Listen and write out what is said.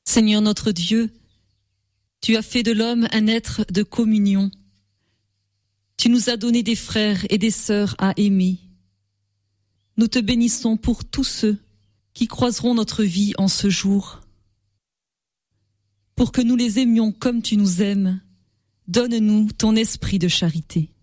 Seigneur notre Dieu, tu as fait de l'homme un être de communion. Tu nous as donné des frères et des sœurs à aimer. Nous te bénissons pour tous ceux qui croiseront notre vie en ce jour. Pour que nous les aimions comme tu nous aimes, donne-nous ton esprit de charité.